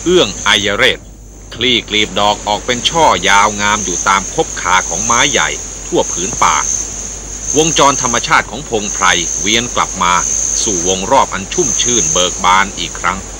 เอื้องไอยเรศคลี่กลีบดอกออกเป็นช่อยาวงามอยู่ตามคบขาของไม้ใหญ่ทั่วผืนป่าวงจรธรรมชาติของพงไพรเวียนกลับมาสู่วงรอบอันชุ่มชื่นเบิกบานอีกครั้ง